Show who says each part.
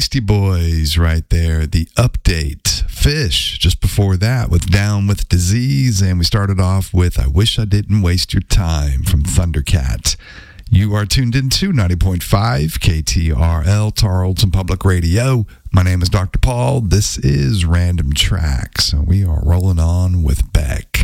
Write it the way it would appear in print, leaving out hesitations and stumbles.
Speaker 1: Beastie Boys right there. The Update. Fish just before that with Down with Disease. And we started off with I Wish I Didn't Waste Your Time from Thundercat. You are tuned into 90.5 KTRL, Tarleton Public Radio. My name is Dr. Paul. This is Random Tracks. So we are rolling on with Beck.